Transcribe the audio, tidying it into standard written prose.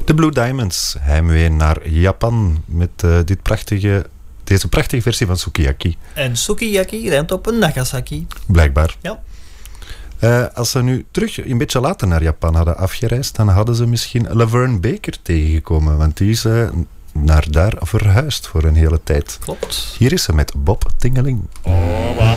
De Blue Diamonds, heimwee naar Japan met deze prachtige versie van Sukiyaki. En Sukiyaki rijmt op een Nagasaki. Blijkbaar. Ja. Als ze nu terug een beetje later naar Japan hadden afgereisd, dan hadden ze misschien Laverne Baker tegengekomen, want die is naar daar verhuisd voor een hele tijd. Klopt. Hier is ze met Bob Tingeling.